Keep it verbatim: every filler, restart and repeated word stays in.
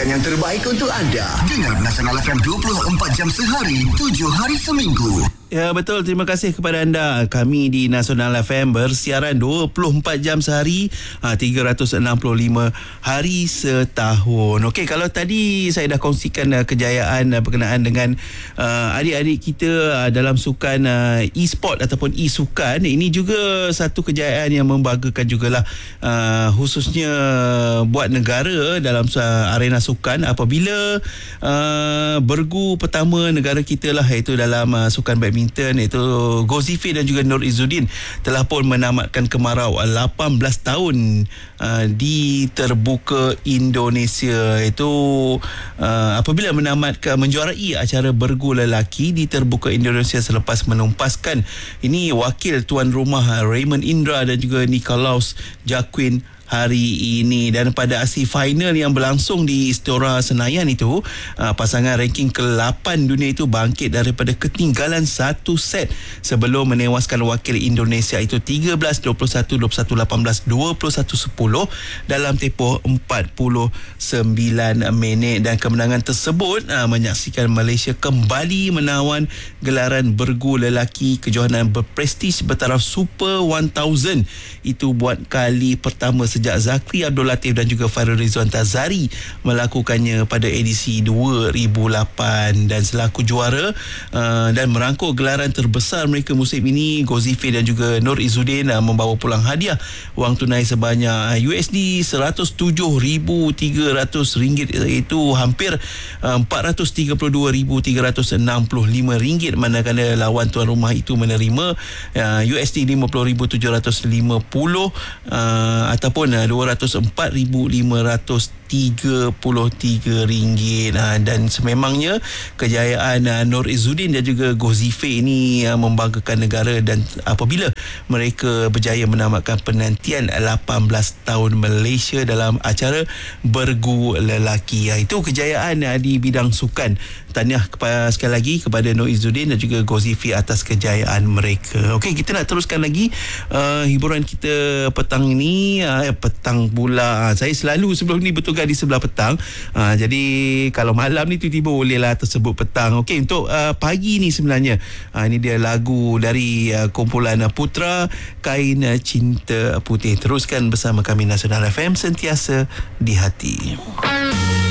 yang terbaik untuk anda. Dengar Nasional F M dua puluh empat jam sehari, tujuh hari seminggu. Ya, betul. Terima kasih kepada anda. Kami di Nasional F M bersiaran dua puluh empat jam sehari, tiga ratus enam puluh lima hari setahun. Okey, kalau tadi saya dah kongsikan uh, kejayaan uh, berkenaan dengan uh, adik-adik kita uh, dalam sukan uh, e-sport ataupun e-sukan, ini juga satu kejayaan yang membanggakan jugalah, uh, khususnya buat negara dalam uh, arena sukan apabila uh, bergu pertama negara kita lah, iaitu dalam uh, sukan badminton, iaitu Gozifi dan juga Nur Izzuddin telah pun menamatkan kemarau lapan belas tahun uh, di terbuka Indonesia, iaitu uh, apabila menamatkan menjuarai acara bergu lelaki di terbuka Indonesia selepas menumpaskan ini wakil tuan rumah Raymond Indra dan juga Nikolaus Jacquin hari ini. Dan pada aksi final yang berlangsung di Istora Senayan itu, uh, pasangan ranking ke lapan dunia itu bangkit daripada ketinggalan satu set sebelum menewaskan wakil Indonesia itu tiga belas dua puluh satu, dua puluh satu lapan belas, dua puluh satu sepuluh dalam tempoh empat puluh sembilan minit. Dan kemenangan tersebut uh, menyaksikan Malaysia kembali menawan gelaran bergu lelaki kejohanan berprestij bertaraf Super seribu itu buat kali pertama sejak Zakri Abdul Latif dan juga Fairul Rizwan Tazari melakukannya pada edisi dua ribu lapan. Dan selaku juara uh, dan merangkul gelaran terbesar mereka musim ini, Gozifi dan juga Nur Izzuddin uh, membawa pulang hadiah wang tunai sebanyak U S D seratus tujuh ribu tiga ratus ringgit, iaitu hampir uh, empat ratus tiga puluh dua ribu tiga ratus enam puluh lima ringgit, manakala lawan tuan rumah itu menerima uh, U S D lima puluh ribu tujuh ratus lima puluh uh, ataupun dua ratus empat ribu lima ratus tiga puluh tiga ringgit. Dan sememangnya kejayaan Nur Izzuddin dan juga Gozifi ini membanggakan negara, dan apabila mereka berjaya menamatkan penantian lapan belas tahun Malaysia dalam acara bergu lelaki. Itu kejayaan di bidang sukan. Tahniah kepada, sekali lagi kepada Nur Izzuddin dan juga Gozifi atas kejayaan mereka. Okey, kita nak teruskan lagi uh, hiburan kita petang ini. Uh, petang pula, saya selalu sebelum ni bertugas di sebelah petang, uh, jadi kalau malam ni tiba-tiba bolehlah tersebut petang. Okey, untuk uh, pagi ni sebenarnya uh, ini dia lagu dari uh, kumpulan Putra, Kain Cinta Putih. Teruskan bersama kami Nasional F M, sentiasa di hati.